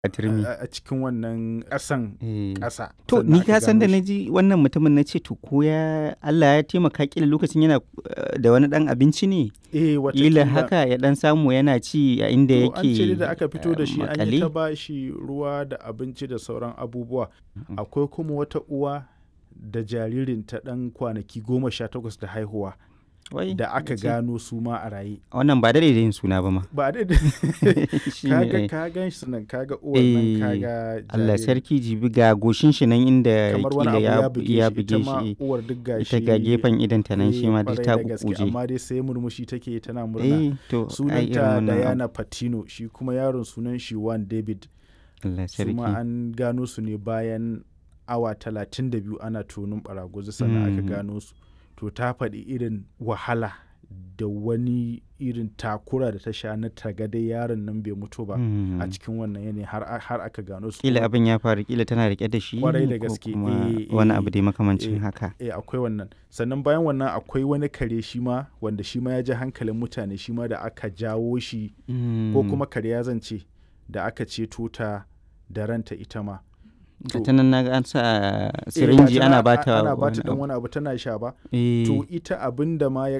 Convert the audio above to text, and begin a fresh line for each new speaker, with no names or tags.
a turmi.
a cikin wannan ƙasan
Eh.
ƙasa.
To
sannan
ni
aka
ka san da
gano
na
shi.
ji wannan mutumin na ce to ko ya Allah ya taimaka kila lokacin yana da wani ɗan abinci ne? Kila
Watakila.
haka ya ɗan samu yana ci a inda
To an ce dai
yake
da aka fito da shi an yi ta
maƙale?
ba shi ruwa da abinci da sauran abubuwa. Akwai kuma wata uwa da jaririnta ɗan kwanaki 18 da haihuwa
Wai,
da aka
ce
gano su ma a raye.
wannan ba daɗe da yin suna ba ma.
Ba dai
Shi ne ai.
ka gan shi nan kaga uwar nan kaga
Allah
jaririn.
sarki jibi ga goshin shi nan inda
Kamar wani
kila
abu
ya
ya
buge
buge shi ita ma
shi.
uwar duk gashi.
Ita ga gefen idonta nan shi ma duk
kwarai
ta
da gaske,
ƙuƙƙuje.
amma dai sai murmushi take tana murna.
To ai irin
Sunanta
wannan abu.
Diana Patino, shi kuma yaron sunan shi Juan David.
Allah
Su ma
sarki.
an gano su ne bayan awa 32 ana tonin ɓaraguzi sannan aka gano su. To ta faɗi irin wahala da wani irin takura da ta sha na taga dai yaron nan bai mutu ba a cikin wannan yanayi har aka gano su.
Kila abin ya faru kila tana riƙe da shi
Kwarai da
ko
gaske.
kuma wani abu dai makamancin
eh,
haka.
akwai wannan. Sannan bayan wannan akwai wani kare shi ma wanda shi ma ya ji hankalin mutane shi ma da aka jawo shi ko kuma kare ya zance da aka ceto ta da ranta ita ma.
Ta nan na ga an sa sirinji ana bata
dan
wani abu.
wani abu tana sha ba.
Eh.
To ita abin da ma ya